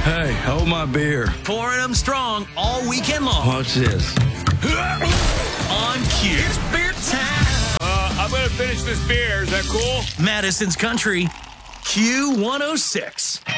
Hey, hold my beer. Pouring them strong all weekend long. Watch this. On Q. It's beer time. I'm going to finish this beer. Is that cool? Madison's Country, Q106.